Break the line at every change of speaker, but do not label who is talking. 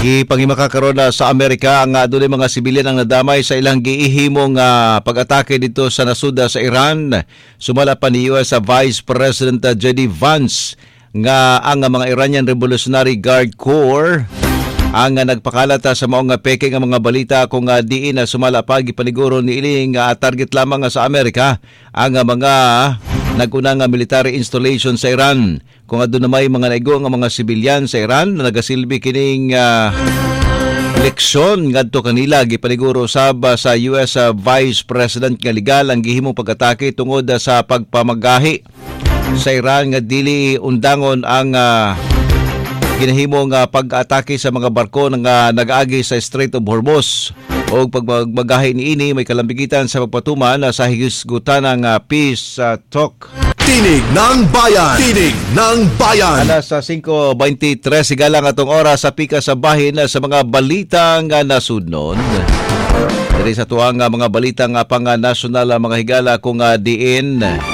Gipangimaka karon sa Amerika nga dunay mga sibilyan ang nadamay sa ilang giihimong pag-atake dito sa nasuda sa Iran. Sumala pa ni US Vice President J.D. Vance nga ang mga Iranian Revolutionary Guard Corps ang nagpakalata sa maong peke nga mga balita kung diin na sumala pa gipaniguro ni iling target lamang sa Amerika ang mga nagunang military installation sa Iran. Kung adto na may mga naigo nga mga sibilyan sa Iran na nagasilbi kining leksyon ngadto kanila gipaniguro sab sa US Vice President nga legal ang gihimong pag-atake tungod sa pagpamagahi sa Iran nga dili undangon ang ginahimong pag-atake sa mga barko nga nag-agi sa Strait of Hormuz. O pagmagahi niini may kalambigitan sa pagpatuman sa higisgutan ng peace talk.
Tinig ng Bayan! Tinig ng Bayan!
Alas 5:23 sigalang atong oras sa pika sa bahin sa mga balitang nasudnon. Diri sa tuang mga balitang pang nasyonal mga higala kung diin